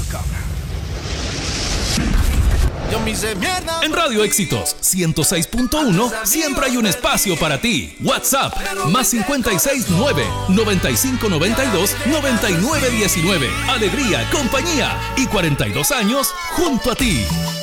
En Radio Éxitos 106.1 siempre hay un espacio para ti. WhatsApp más 569-9592-9919. Alegría, compañía y 42 años junto a ti.